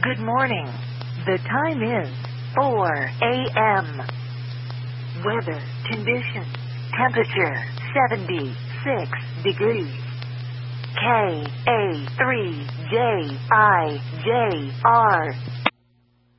Good morning. The time is 4 a.m. Weather conditions. Temperature 76 degrees. KA3JIJR